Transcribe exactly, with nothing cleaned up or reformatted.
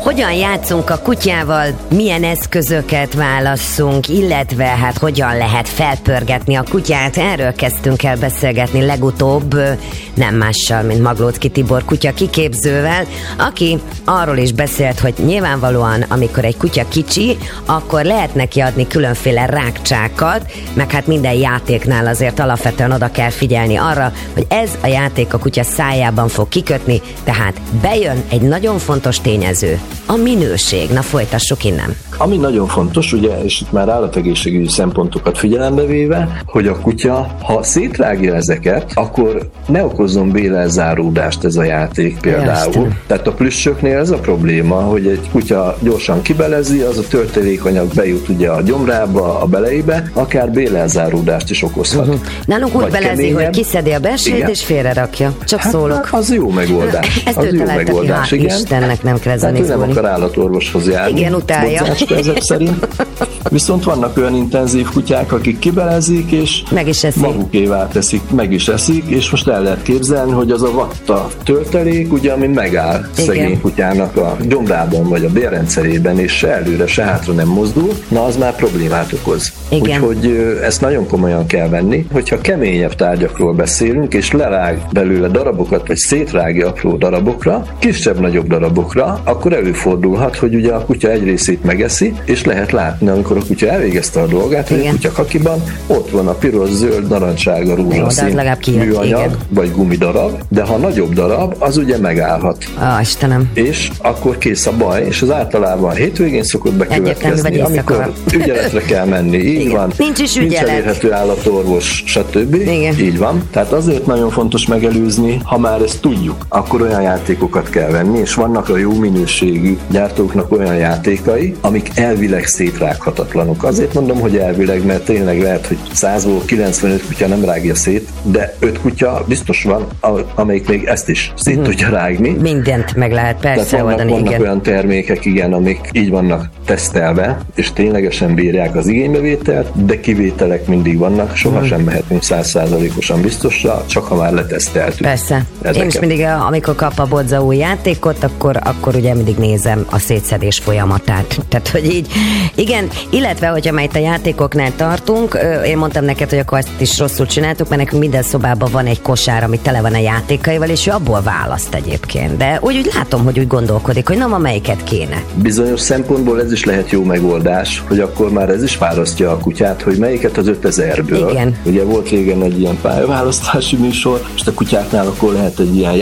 hogyan játszunk a kutyával, milyen eszközöket válasszunk, illetve hát hogyan lehet felpörgetni a kutyát. Erről kezdtünk el beszélgetni legutóbb, nem mással, mint Maglóczky Tibor kutya kiképzővel, aki arról is beszélt, hogy nyilvánvalóan, amikor egy kutya kicsi, akkor lehet neki adni különféle rákcsákat, meg hát minden játéknál azért alapvetően oda kell figyelni arra, hogy ez a játék a kutya szájában fog kikötni, tehát bejön egy nagyon fontos tényező, a minőség. Na, folytassuk innen. Ami nagyon fontos, ugye, és itt már állategészségügyi szempontokat figyelembe véve, hogy a kutya, ha szétrágja ezeket, akkor ne okozzon bélelzáródást ez a játék például. Jaj, tehát a plüssöknél ez a probléma, hogy egy kutya gyorsan kibelezi, az a töltelékanyag bejut ugye a gyomrába, a beleibe, akár bélelzáródást is okozhat. Uh-huh. Nálunk úgy belezi, keményebb, hogy kiszedi a belsejét és félrerakja. Csak hát, szólok. Az jó megoldás. Ezt az ő jó megoldás, ki, igen. Istennek nem kell ezen izgulni. Nem akar állatorvoshoz járni. Igen, utálja. Ezek szerint. Viszont vannak olyan intenzív kutyák, akik kibelezik, és meg is eszik. Magukévá teszik, meg is eszik, és most el lehet képzelni, hogy az a vatta töltelék, ugye, ami megáll igen. szegény kutyának a gyomrában, vagy a bélrendszerében, és se előre, se hátra nem mozdul, na az már problémát okoz. Igen. Úgyhogy ezt nagyon komolyan kell venni, hogyha keményebb tárgyakról beszélünk, és lerág belőle darabokat, vagy szétrágja apró darabokra, kisebb-nagyobb darabokra, akkor előfordulhat, hogy ugye a kutya egy részét megeszi, és lehet látni, amikor a kutya elvégezte a dolgát, hogy igen. a kutya kakiban ott van a piros, zöld, narancssárga, rózsaszín műanyag, igen. vagy gumidarab, de ha nagyobb darab, az ugye megállhat. Á, Istenem. És akkor kész a baj, és az általában a hétvégén szokott bekövetkezni, amikor ügyeletre kell menni. Így igen. van. Nincs is ügyelet. Nincs elérhető állatorvos, stb. Igen. Így van. Tehát azért nagyon fontos megelőzni, ha már ezt tudjuk, akkor olyan játékokat kell venni, és vannak a jó minőségű gyártóknak olyan játékai, amik elvileg szétrághatatlanok. Azért mondom, hogy elvileg, mert tényleg lehet, hogy százból kilencvenöt kutya nem rágja szét, de öt kutya biztos van, amelyik még ezt is szét hmm. tudja rágni. Mindent meg lehet persze vannak, oldani, vannak igen. olyan termékek, igen, amik így vannak tesztelve, és ténylegesen bírják az igénybevételt, de kivételek mindig vannak, sohasem hmm. mehetünk száz százalékosan biztosra, csak ha már leteszteltük. Persze. Ezeket. Én is mindig, amikor kap a bodza új játékot, akkor, akkor ugye mindig nézem a szétszedés folyamatát. Tehát, hogy így, igen, illetve, hogyha már itt a játékoknál tartunk, én mondtam neked, hogy akkor ezt is rosszul csináltuk, mert nekünk minden szobában van egy kosár, ami tele van a játékaival, és ő abból választ egyébként. De úgy, úgy látom, hogy úgy gondolkodik, hogy na, ma melyiket kéne. Bizonyos szempontból ez is lehet jó megoldás, hogy akkor már ez is választja a kutyát, hogy melyiket az ötezerből. Igen. Ugye volt régen egy ilyen pályaválasztási műsor, és a kutyáknál akkor lehet egy ilyen